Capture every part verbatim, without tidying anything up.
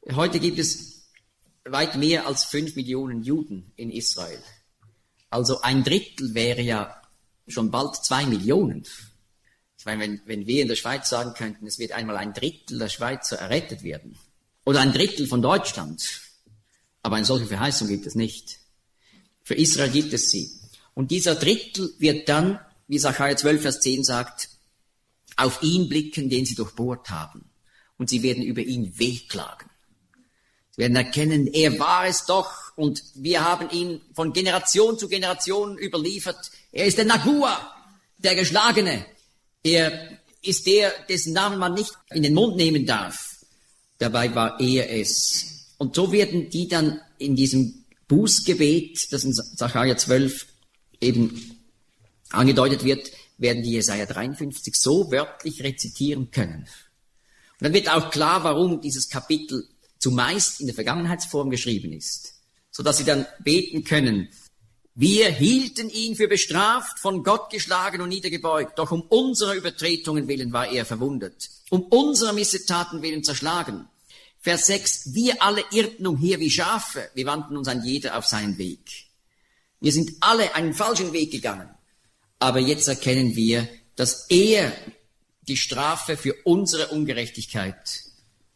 Heute gibt es weit mehr als fünf Millionen Juden in Israel. Also ein Drittel wäre ja schon bald zwei Millionen. Ich meine, wenn, wenn wir in der Schweiz sagen könnten, es wird einmal ein Drittel der Schweizer errettet werden. Oder ein Drittel von Deutschland. Aber eine solche Verheißung gibt es nicht. Für Israel gibt es sie. Und dieser Drittel wird dann, wie Sacharja zwölf, Vers zehn sagt, auf ihn blicken, den sie durchbohrt haben. Und sie werden über ihn wehklagen. Sie werden erkennen, er war es doch. Und wir haben ihn von Generation zu Generation überliefert. Er ist der Nagua, der Geschlagene. Er ist der, dessen Namen man nicht in den Mund nehmen darf. Dabei war er es. Und so werden die dann in diesem Bußgebet, das in Sacharja zwölf eben angedeutet wird, werden die Jesaja dreiundfünfzig so wörtlich rezitieren können. Und dann wird auch klar, warum dieses Kapitel zumeist in der Vergangenheitsform geschrieben ist, so dass sie dann beten können: Wir hielten ihn für bestraft, von Gott geschlagen und niedergebeugt, doch um unserer Übertretungen willen war er verwundet, um unserer Missetaten willen zerschlagen. Vers sechs, wir alle irrten umher wie Schafe, wir wandten uns ein jeder auf seinen Weg. Wir sind alle einen falschen Weg gegangen, aber jetzt erkennen wir, dass er die Strafe für unsere Ungerechtigkeit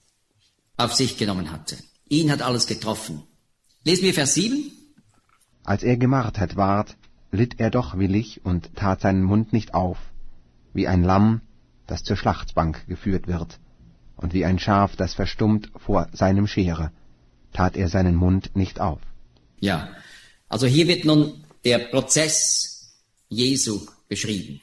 auf sich genommen hatte. Ihn hat alles getroffen. Lesen wir Vers sieben. Als er gemartert ward, litt er doch willig und tat seinen Mund nicht auf, wie ein Lamm, das zur Schlachtbank geführt wird, und wie ein Schaf, das verstummt vor seinem Schere, tat er seinen Mund nicht auf. Ja, also hier wird nun der Prozess Jesu beschrieben.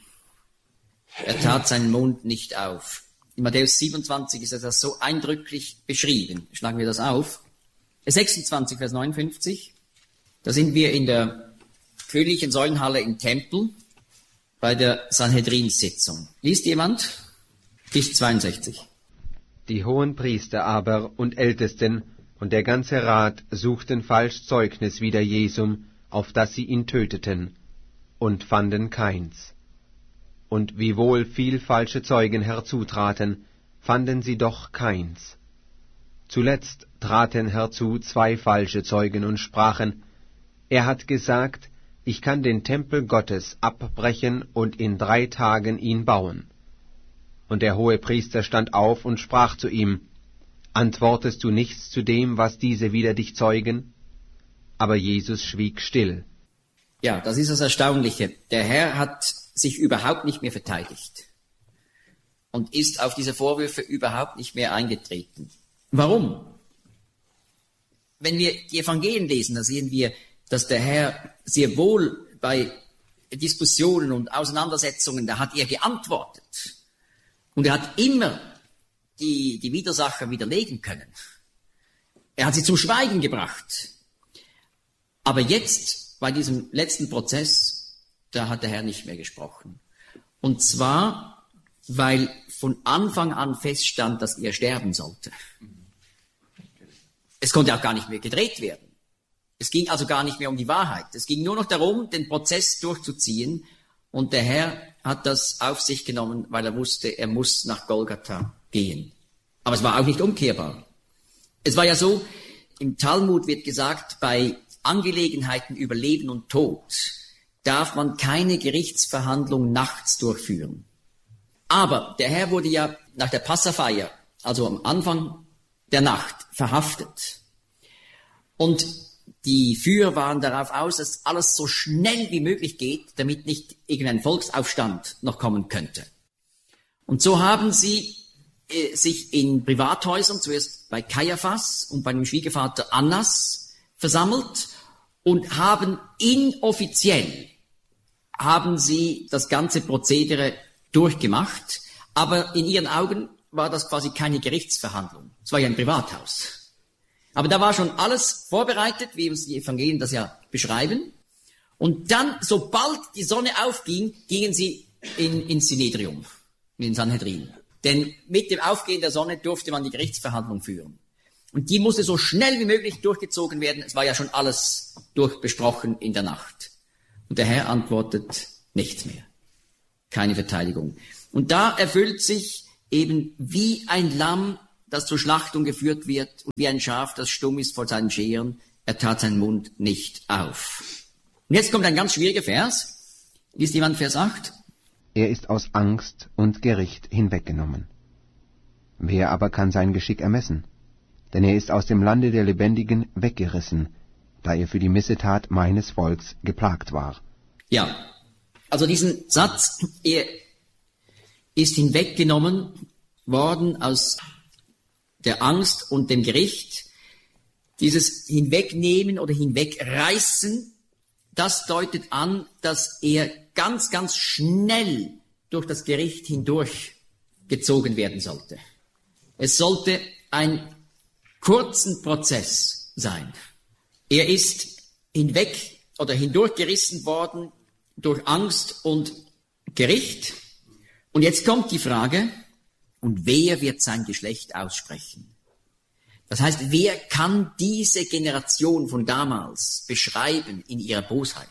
Er tat seinen Mund nicht auf. In Matthäus siebenundzwanzig ist das so eindrücklich beschrieben. Schlagen wir das auf. sechsundzwanzig, Vers neunundfünfzig. Da sind wir in der königlichen Säulenhalle im Tempel bei der Sanhedrin-Sitzung. Liest jemand? Bis zweiundsechzig. Die Hohenpriester aber und Ältesten und der ganze Rat suchten falsch Zeugnis wider Jesum, auf dass sie ihn töteten, und fanden keins. Und wiewohl viel falsche Zeugen herzutraten, fanden sie doch keins. Zuletzt traten herzu zwei falsche Zeugen und sprachen: Er hat gesagt, ich kann den Tempel Gottes abbrechen und in drei Tagen ihn bauen. Und der Hohepriester stand auf und sprach zu ihm: Antwortest du nichts zu dem, was diese wider dich zeugen? Aber Jesus schwieg still. Ja, das ist das Erstaunliche. Der Herr hat sich überhaupt nicht mehr verteidigt und ist auf diese Vorwürfe überhaupt nicht mehr eingetreten. Warum? Wenn wir die Evangelien lesen, da sehen wir, dass der Herr sehr wohl bei Diskussionen und Auseinandersetzungen, da hat er geantwortet. Und er hat immer die, die Widersacher widerlegen können. Er hat sie zum Schweigen gebracht. Aber jetzt, bei diesem letzten Prozess, da hat der Herr nicht mehr gesprochen. Und zwar, weil von Anfang an feststand, dass er sterben sollte. Es konnte auch gar nicht mehr gedreht werden. Es ging also gar nicht mehr um die Wahrheit. Es ging nur noch darum, den Prozess durchzuziehen. Und der Herr hat das auf sich genommen, weil er wusste, er muss nach Golgatha gehen. Aber es war auch nicht umkehrbar. Es war ja so, im Talmud wird gesagt, bei Angelegenheiten über Leben und Tod darf man keine Gerichtsverhandlung nachts durchführen. Aber der Herr wurde ja nach der Passafeier, also am Anfang der Nacht, verhaftet. Und die Führer waren darauf aus, dass alles so schnell wie möglich geht, damit nicht irgendein Volksaufstand noch kommen könnte. Und so haben sie äh, sich in Privathäusern, zuerst bei Kaiaphas und bei dem Schwiegervater Annas, versammelt und haben inoffiziell, haben sie das ganze Prozedere durchgemacht, aber in ihren Augen war das quasi keine Gerichtsverhandlung. Es war ja ein Privathaus. Aber da war schon alles vorbereitet, wie uns die Evangelien das ja beschreiben. Und dann, sobald die Sonne aufging, gingen sie in, ins Synedrium, in den Sanhedrin. Denn mit dem Aufgehen der Sonne durfte man die Gerichtsverhandlung führen. Und die musste so schnell wie möglich durchgezogen werden. Es war ja schon alles durchbesprochen in der Nacht. Und der Herr antwortet nichts mehr. Keine Verteidigung. Und da erfüllt sich eben wie ein Lamm, das zur Schlachtung geführt wird, und wie ein Schaf, das stumm ist vor seinen Scheren, er tat seinen Mund nicht auf. Und jetzt kommt ein ganz schwieriger Vers. Liest jemand Vers acht? Er ist aus Angst und Gericht hinweggenommen. Wer aber kann sein Geschick ermessen? Denn er ist aus dem Lande der Lebendigen weggerissen, da er für die Missetat meines Volks geplagt war. Ja, also diesen Satz, er ist hinweggenommen worden aus der Angst und dem Gericht. Dieses Hinwegnehmen oder Hinwegreißen, das deutet an, dass er ganz, ganz schnell durch das Gericht hindurch gezogen werden sollte. Es sollte ein kurzen Prozess sein. Er ist hinweg oder hindurchgerissen worden durch Angst und Gericht. Und jetzt kommt die Frage, und wer wird sein Geschlecht aussprechen? Das heißt, wer kann diese Generation von damals beschreiben in ihrer Bosheit,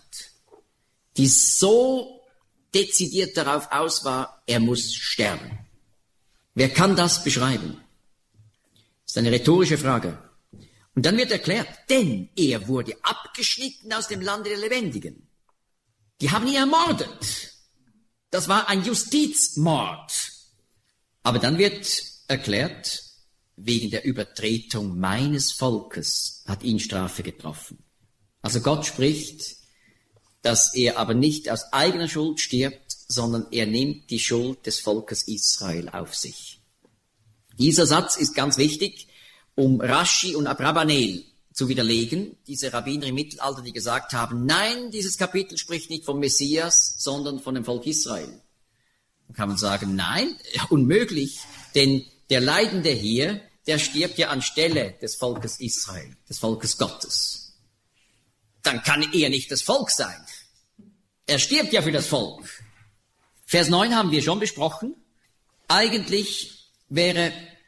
die so dezidiert darauf aus war, er muss sterben? Wer kann das beschreiben? Das ist eine rhetorische Frage. Und dann wird erklärt, denn er wurde abgeschnitten aus dem Lande der Lebendigen. Die haben ihn ermordet. Das war ein Justizmord. Aber dann wird erklärt, wegen der Übertretung meines Volkes hat ihn Strafe getroffen. Also Gott spricht, dass er aber nicht aus eigener Schuld stirbt, sondern er nimmt die Schuld des Volkes Israel auf sich. Dieser Satz ist ganz wichtig, um Rashi und Abrabanel zu widerlegen, diese Rabbiner im Mittelalter, die gesagt haben, nein, dieses Kapitel spricht nicht vom Messias, sondern von dem Volk Israel. Dann kann man sagen, nein, unmöglich, denn der Leidende hier, der stirbt ja anstelle des Volkes Israel, des Volkes Gottes. Dann kann er nicht das Volk sein. Er stirbt ja für das Volk. Vers neun haben wir schon besprochen. Eigentlich wäre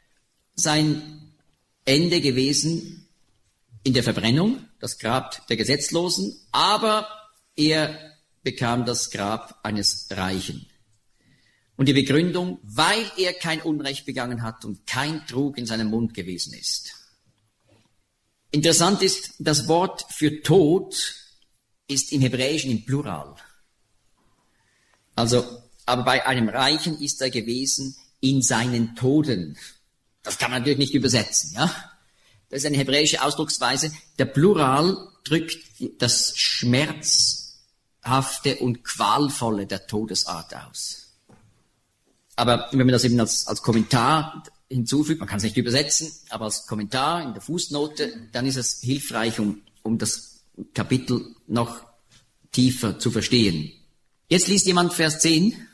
sein Ende gewesen in der Verbrennung, das Grab der Gesetzlosen, aber er bekam das Grab eines Reichen. Und die Begründung, weil er kein Unrecht begangen hat und kein Trug in seinem Mund gewesen ist. Interessant ist, das Wort für Tod ist im Hebräischen im Plural. Also, aber bei einem Reichen ist er gewesen in seinen Toden. Das kann man natürlich nicht übersetzen, ja? Das ist eine hebräische Ausdrucksweise. Der Plural drückt das Schmerzhafte und Qualvolle der Todesart aus. Aber wenn man das eben als, als Kommentar hinzufügt, man kann es nicht übersetzen, aber als Kommentar in der Fußnote, dann ist es hilfreich, um, um das Kapitel noch tiefer zu verstehen. Jetzt liest jemand Vers zehn.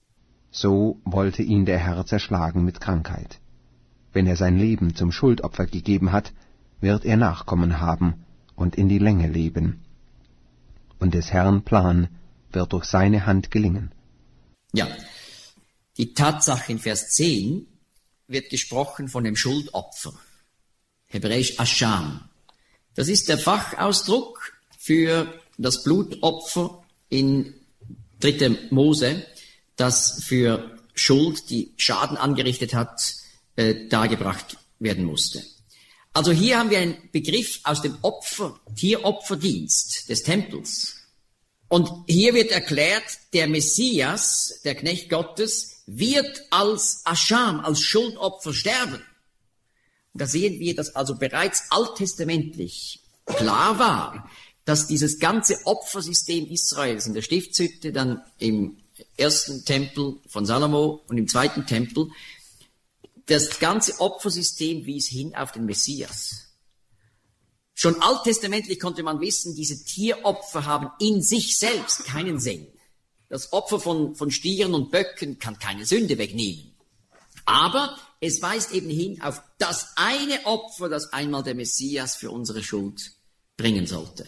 So wollte ihn der Herr zerschlagen mit Krankheit. Wenn er sein Leben zum Schuldopfer gegeben hat, wird er Nachkommen haben und in die Länge leben. Und des Herrn Plan wird durch seine Hand gelingen. Ja, die Tatsache in Vers zehn wird gesprochen von dem Schuldopfer, hebräisch Asham. Das ist der Fachausdruck für das Blutopfer in dritter Mose, das für Schuld, die Schaden angerichtet hat, äh, dargebracht werden musste. Also hier haben wir einen Begriff aus dem Opfer, Tieropferdienst des Tempels. Und hier wird erklärt, der Messias, der Knecht Gottes, wird als Asham, als Schuldopfer sterben. Und da sehen wir, dass also bereits alttestamentlich klar war, dass dieses ganze Opfersystem Israels in der Stiftshütte, dann im ersten Tempel von Salomo und im zweiten Tempel, das ganze Opfersystem wies hin auf den Messias. Schon alttestamentlich konnte man wissen, diese Tieropfer haben in sich selbst keinen Sinn. Das Opfer von, von Stieren und Böcken kann keine Sünde wegnehmen. Aber es weist eben hin auf das eine Opfer, das einmal der Messias für unsere Schuld bringen sollte.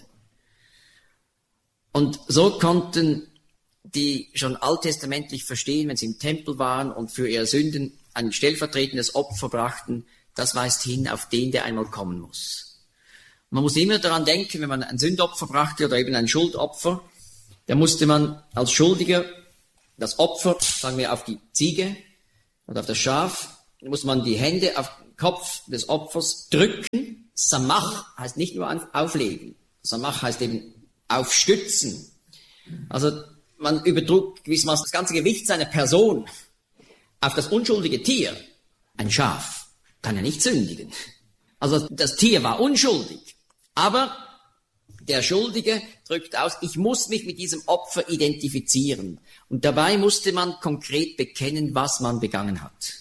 Und so konnten die schon alttestamentlich verstehen, wenn sie im Tempel waren und für ihre Sünden ein stellvertretendes Opfer brachten, das weist hin auf den, der einmal kommen muss. Man muss immer daran denken, wenn man ein Sündopfer brachte oder eben ein Schuldopfer, da musste man als Schuldiger das Opfer, sagen wir, auf die Ziege oder auf das Schaf, da musste man die Hände auf Kopf des Opfers drücken. Samach heißt nicht nur auflegen. Samach heißt eben aufstützen. Also man übertrug gewissermaßen das ganze Gewicht seiner Person auf das unschuldige Tier. Ein Schaf kann ja nicht sündigen. Also das Tier war unschuldig. Aber der Schuldige drückt aus, ich muss mich mit diesem Opfer identifizieren. Und dabei musste man konkret bekennen, was man begangen hat.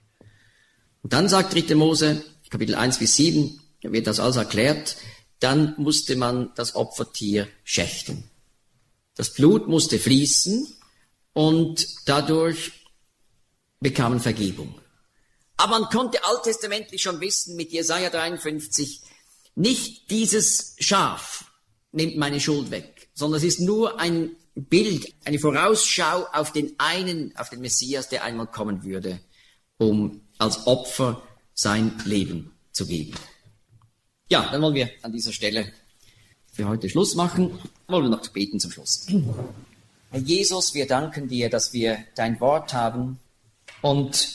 Und dann sagt dritte Mose, Kapitel eins bis sieben, wird das alles erklärt, dann musste man das Opfertier schächten. Das Blut musste fließen und dadurch bekam man Vergebung. Aber man konnte alttestamentlich schon wissen, mit Jesaja dreiundfünfzig, nicht dieses Schaf nimmt meine Schuld weg, sondern es ist nur ein Bild, eine Vorausschau auf den einen, auf den Messias, der einmal kommen würde, um als Opfer sein Leben zu geben. Ja, dann wollen wir an dieser Stelle für heute Schluss machen. Wollen wir noch beten zum Schluss. Herr Jesus, wir danken dir, dass wir dein Wort haben und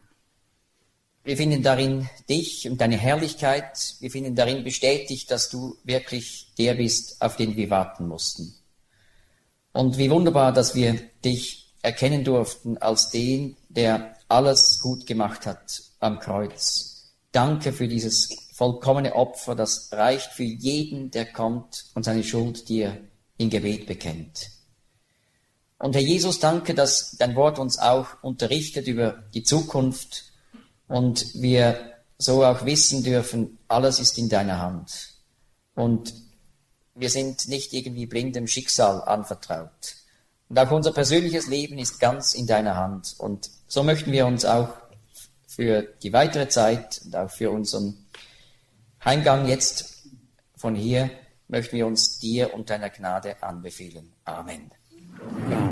wir finden darin dich und deine Herrlichkeit. Wir finden darin bestätigt, dass du wirklich der bist, auf den wir warten mussten. Und wie wunderbar, dass wir dich erkennen durften als den, der alles gut gemacht hat am Kreuz. Danke für dieses vollkommene Opfer, das reicht für jeden, der kommt und seine Schuld dir in Gebet bekennt. Und Herr Jesus, danke, dass dein Wort uns auch unterrichtet über die Zukunft und wir so auch wissen dürfen, alles ist in deiner Hand. Und wir sind nicht irgendwie blindem Schicksal anvertraut. Und auch unser persönliches Leben ist ganz in deiner Hand. Und so möchten wir uns auch für die weitere Zeit und auch für unseren Heimgang jetzt von hier, möchten wir uns dir und deiner Gnade anbefehlen. Amen.